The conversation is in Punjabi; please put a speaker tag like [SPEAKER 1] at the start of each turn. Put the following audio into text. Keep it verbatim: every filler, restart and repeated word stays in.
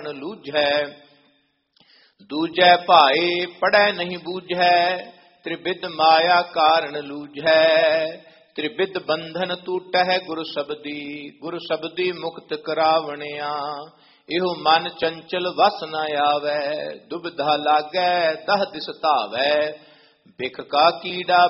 [SPEAKER 1] ਲੂਝੈ। ਦੂਜੈ ਭਾਏ ਪੜੈ ਨਹੀਂ ਬੂਝੈ, ਤ੍ਰਿਬਿਦ ਮਾਇਆ ਕਾਰਨ ਲੂਝੈ। ਤ੍ਰਿਬਿਦ ਬੰਧਨ ਟੂਟੈ ਗੁਰ ਸਬਦੀ, ਗੁਰ ਸਬਦੀ ਮੁਕਤ ਕਰਾਵਣਿਆ। ਇਹੋ ਮਨ ਚੰਚਲ ਵਸ ਨ ਆਵੈ, ਦੁਬਿਧਾ ਲਾਗੈ ਦਹ ਦਿਸ ਧਾਵੈ। ਬਿਖ ਕਾ ਕੀੜਾ